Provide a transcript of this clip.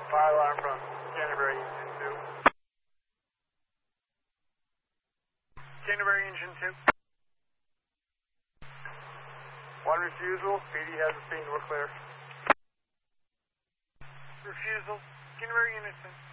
Fire alarm from Canterbury Engine 2. Canterbury Engine 2. One refusal, PD has a scene, we're clear. Refusal, Canterbury Innocent.